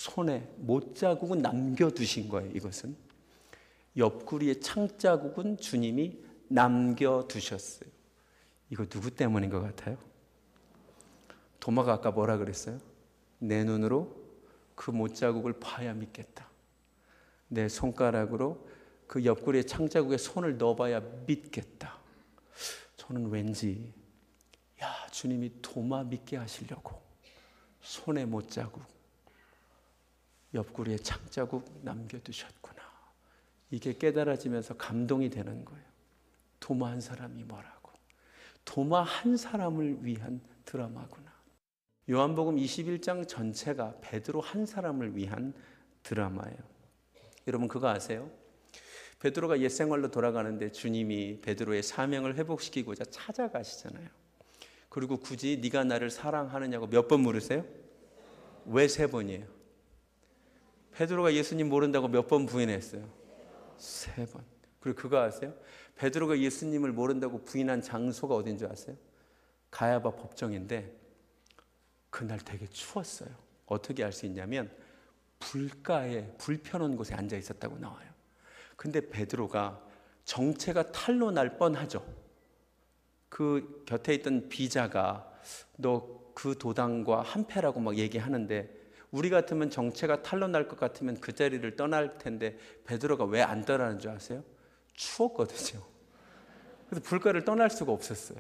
손에 못자국은 남겨두신 거예요. 이것은 옆구리에 창자국은 주님이 남겨두셨어요. 이거 누구 때문인 것 같아요? 도마가 아까 뭐라 그랬어요? 내 눈으로 그 못자국을 봐야 믿겠다. 내 손가락으로 그 옆구리에 창자국에 손을 넣어봐야 믿겠다. 저는 왠지 주님이 도마 믿게 하시려고 손에 못자국, 옆구리에 창자국 남겨두셨구나. 이게 깨달아지면서 감동이 되는 거예요. 도마 한 사람이 뭐라고. 도마 한 사람을 위한 드라마구나. 요한복음 21장 전체가 베드로 한 사람을 위한 드라마예요. 여러분 그거 아세요? 베드로가 옛생활로 돌아가는데 주님이 베드로의 사명을 회복시키고자 찾아가시잖아요. 그리고 굳이 네가 나를 사랑하느냐고 몇 번 물으세요? 왜 3번이에요? 베드로가 예수님 모른다고 몇 번 부인했어요? 3번. 그리고 그거 아세요? 베드로가 예수님을 모른다고 부인한 장소가 어딘 줄 아세요? 가야바 법정인데 그날 되게 추웠어요. 어떻게 알 수 있냐면 불가에 불 펴놓은 곳에 앉아 있었다고 나와요. 근데 베드로가 정체가 탈로 날 뻔하죠. 그 곁에 있던 비자가 너 그 도당과 한패라고 막 얘기하는데 우리 같으면 정체가 탈로 날 것 같으면 그 자리를 떠날 텐데 베드로가 왜 안 떠나는 줄 아세요? 추웠거든요. 그래서 불가를 떠날 수가 없었어요.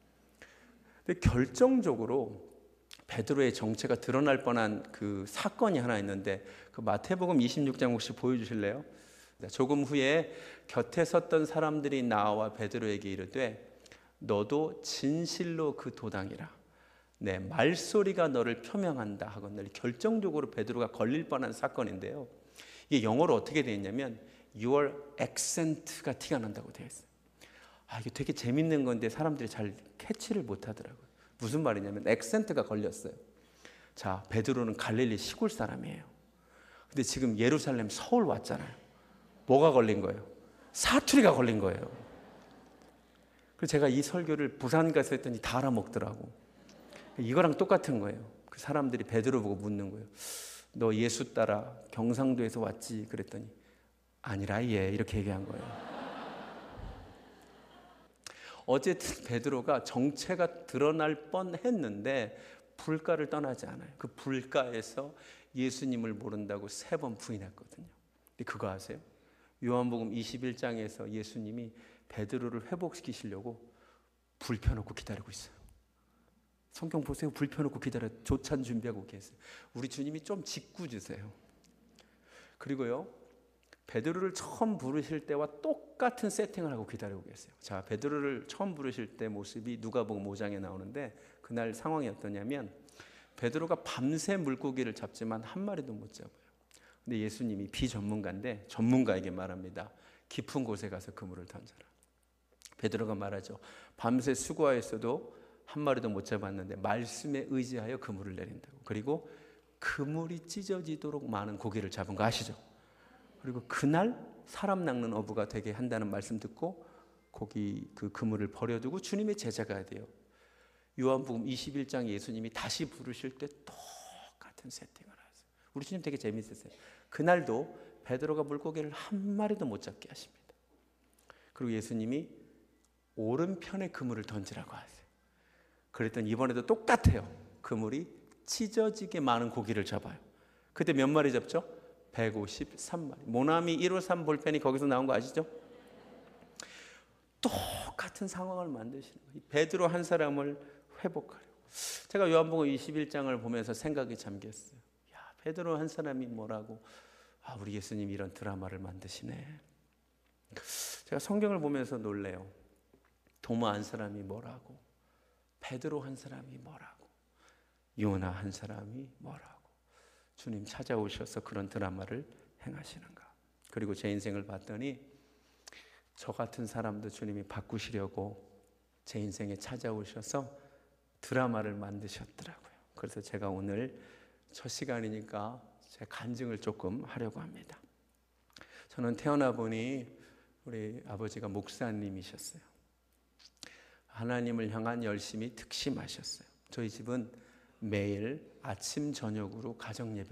근데 결정적으로 베드로의 정체가 드러날 뻔한 그 사건이 하나 있는데 그 마태복음 26장 혹시 보여주실래요? 조금 후에 곁에 섰던 사람들이 나와 베드로에게 이르되 너도 진실로 그 도당이라. 네, 말소리가 너를 표명한다 하거늘 결정적으로 베드로가 걸릴 뻔한 사건인데요. 이게 영어로 어떻게 되어 있냐면 Your accent가 티가 난다고 되어 있어요. 이게 되게 재밌는 건데 사람들이 잘 캐치를 못 하더라고요. 무슨 말이냐면 액센트가 걸렸어요. 자, 베드로는 갈릴리 시골 사람이에요. 근데 지금 예루살렘 서울 왔잖아요. 뭐가 걸린 거예요? 사투리가 걸린 거예요. 그래서 제가 이 설교를 부산 가서 했더니 다 알아먹더라고. 이거랑 똑같은 거예요. 그 사람들이 베드로 보고 묻는 거예요. 너 예수 따라 경상도에서 왔지? 그랬더니 아니라 예 이렇게 얘기한 거예요. 어쨌든 베드로가 정체가 드러날 뻔했는데 불가를 떠나지 않아요. 그 불가에서 예수님을 모른다고 3번 부인했거든요. 근데 그거 아세요? 요한복음 21장에서 예수님이 베드로를 회복시키시려고 불 펴놓고 기다리고 있어요. 성경 보세요. 불 펴놓고 기다려 조찬 준비하고 계세요. 우리 주님이 좀 짓궂으세요. 그리고요, 베드로를 처음 부르실 때와 똑같은 세팅을 하고 기다리고 계세요. 자, 베드로를 처음 부르실 때 모습이 누가복음 5장에 나오는데 그날 상황이 어떠냐면 베드로가 밤새 물고기를 잡지만 한 마리도 못 잡아요. 근데 예수님이 비전문가인데 전문가에게 말합니다. 깊은 곳에 가서 그물을 던져라. 베드로가 말하죠. 밤새 수고하였어도 한 마리도 못 잡았는데 말씀에 의지하여 그물을 내린다고. 그리고 그물이 찢어지도록 많은 고기를 잡은 거 아시죠? 그리고 그날 사람 낚는 어부가 되게 한다는 말씀 듣고 거기 그 그물을 버려두고 주님의 제자가 돼요. 요한복음 21장 예수님이 다시 부르실 때 똑같은 세팅을 하세요. 우리 주님 되게 재밌으세요. 그날도 베드로가 물고기를 한 마리도 못 잡게 하십니다. 그리고 예수님이 오른편에 그물을 던지라고 하세요. 그랬더니 이번에도 똑같아요. 그물이 찢어지게 많은 고기를 잡아요. 그때 몇 마리 잡죠? 153마리. 모나미 153 볼펜이 거기서 나온 거 아시죠? 똑같은 상황을 만드시는 거예요. 베드로 한 사람을 회복하려고. 제가 요한복음 21장을 보면서 생각이 잠겼어요. 베드로 한 사람이 뭐라고. 우리 예수님이 이런 드라마를 만드시네. 제가 성경을 보면서 놀래요. 도마 한 사람이 뭐라고. 베드로 한 사람이 뭐라고. 요나 한 사람이 뭐라고. 주님 찾아오셔서 그런 드라마를 행하시는가. 그리고 제 인생을 봤더니 저 같은 사람도 주님이 바꾸시려고 제 인생에 찾아오셔서 드라마를 만드셨더라고요. 그래서 제가 오늘 첫 시간이니까 제 간증을 조금 하려고 합니다. 저는 태어나 보니 우리 아버지가 목사님이셨어요. 하나님을 향한 열심이 특심하셨어요. 저희 집은 매일 아침 저녁으로 가정 예배